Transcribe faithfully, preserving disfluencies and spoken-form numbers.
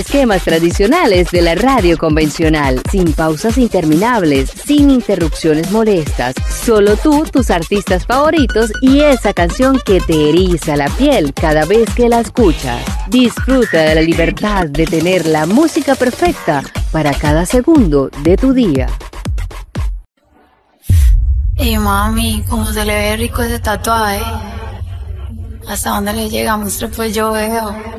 Esquemas tradicionales de la radio convencional, sin pausas interminables, sin interrupciones molestas. Solo tú, tus artistas favoritos y esa canción que te eriza la piel cada vez que la escuchas. Disfruta de la libertad de tener la música perfecta para cada segundo de tu día. Y mami, cómo se le ve rico ese tatuaje. ¿Hasta dónde le llegamos? Pues yo veo.